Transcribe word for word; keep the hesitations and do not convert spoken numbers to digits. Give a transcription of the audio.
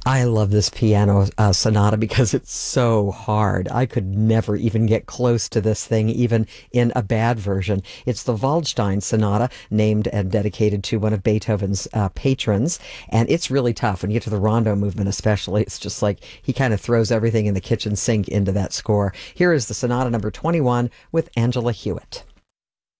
I love this piano uh, sonata because it's so hard. I could never even get close to this thing, even in a bad version. It's the Waldstein Sonata, named and dedicated to one of Beethoven's uh, patrons. And it's really tough. When you get to the rondo movement, especially, it's just like he kind of throws everything in the kitchen sink into that score. Here is the Sonata number twenty-one with Angela Hewitt.